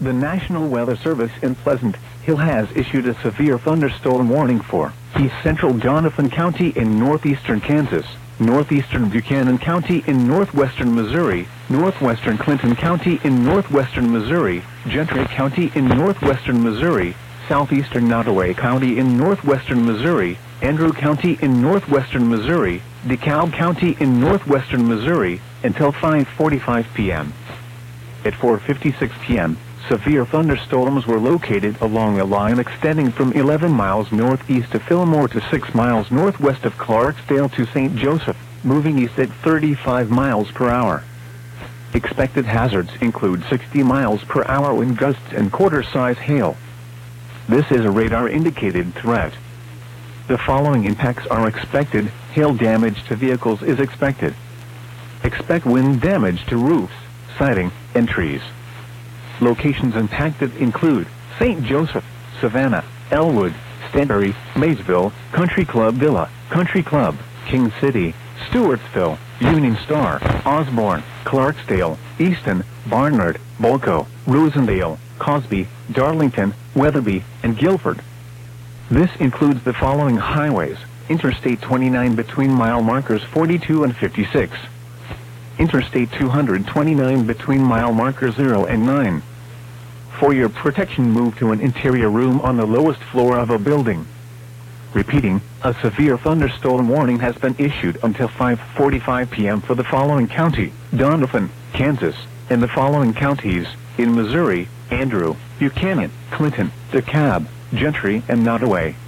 The National Weather Service in Pleasant Hill has issued a severe thunderstorm warning for East Central Doniphan County in northeastern Kansas, northeastern Buchanan County in northwestern Missouri, northwestern Clinton County in northwestern Missouri, Gentry County in northwestern Missouri, southeastern Nottoway County in northwestern Missouri, Andrew County in northwestern Missouri, DeKalb County in northwestern Missouri, until 5:45 p.m. At 4:56 p.m., severe thunderstorms were located along a line extending from 11 miles northeast of Fillmore to 6 miles northwest of Clarksdale to St. Joseph, moving east at 35 miles per hour. Expected hazards include 60 miles per hour wind gusts and quarter-size hail. This is a radar-indicated threat. The following impacts are expected. Hail damage to vehicles is expected. Expect wind damage to roofs, siding, and trees. Locations impacted include St. Joseph, Savannah, Elwood, Stanberry, Maysville, Country Club Villa, Country Club, King City, Stewartsville, Union Star, Osborne, Clarksdale, Easton, Barnard, Bolco, Rosendale, Cosby, Darlington, Weatherby, and Guilford. This includes the following highways: Interstate 29 between mile markers 42 and 56. Interstate 229 between mile markers 0 and 9. For your protection, move to an interior room on the lowest floor of a building. Repeating, a severe thunderstorm warning has been issued until 5:45 p.m. for the following county: Doniphan, Kansas, and the following counties in Missouri: Andrew, Buchanan, Clinton, DeKalb, Gentry, and Nottoway.